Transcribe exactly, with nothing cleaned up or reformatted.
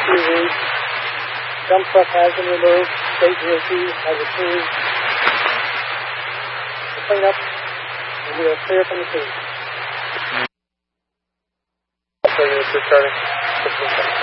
removed. Dump truck has been removed. State D O T has approved the cleanup, and we are clear from the scene. So you're starting.